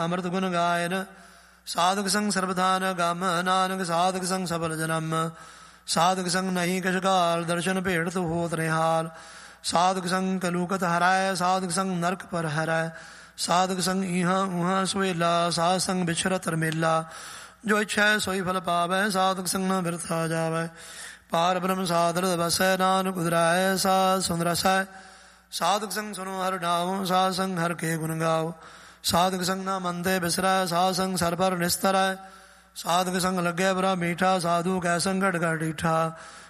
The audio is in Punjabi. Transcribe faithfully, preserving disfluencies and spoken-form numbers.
ਅੰਮ੍ਰਿਤ ਗੁਣ ਗਾਇਨ ਸਾਧਕ ਸੰਗ ਸਰਬਧਾਨ ਗਮ ਨਾਨਕ ਸਾਧਕ ਸੰਗ ਸਫਲ ਜਨਮ ਸਾਧਕ ਸੰਗ ਨਹੀਂ ਕਿਛ ਕਾਲ ਦਰਸ਼ਨ ਭੇਟ ਹੋਤ ਨਿਹਾਲ ਸਾਧਕ ਸੰਗ ਕਲੂਕਤ ਹਰਾਇ ਸਾਧਕ ਸੰਗ ਨਰਕ ਪਰ ਹਰਾਇ ਸਾਧਕ ਸੰਗ ਇਹਾਂ ਉਹਾਂ ਸੁਹੇਲਾ ਸਾਧ ਸੰਗ ਵਿਛਰਤ ਰਮੇਲਾ ਜੋ ਇੱਛੈ ਸੋਈ ਫਲ ਪਾਵੈ ਸਾਧਕ ਸੰਗ ਨ ਬਿਰਥਾ ਜਾਵੈ ਪਾਰ ਬ੍ਰਹਮ ਸਾਧਰ ਵਸੈ ਨਾਨਕ ਉਦਰਾਇ ਸਾਧ ਸੁਨ ਰਸੈ ਸਾਧਕ ਸੰਗ ਸੁਨੋ ਹਰਿ ਨਾਉ ਸਾਧ ਸੰਗ ਹਰਿ ਕੇ ਗੁਣ ਗਾਓ ਸਾਧਕ ਸੰਗ ਨਾ ਮੰਦੇ ਬਿਸਰੈ ਸਾਧ ਸੰਗ ਸਰ ਪਰ ਨਿਸਤਰੈ ਸਾਧਕ ਸੰਗ ਲੱਗੈ ਬਰਾ ਮੀਠਾ ਸਾਧੂ ਕੈ ਸੰਗੜ ਗੜ ਡੀਠਾ